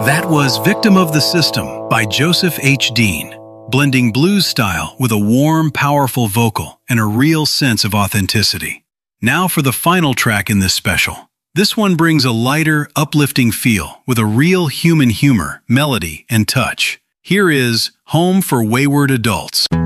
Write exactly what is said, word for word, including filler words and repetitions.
That was Victim of the System by Joseph H. Dean, blending blues style with a warm, powerful vocal and a real sense of authenticity. Now for the final track in this special. This one brings a lighter, uplifting feel with a real human humor, melody, and touch. Here is Home for Wayward Adults.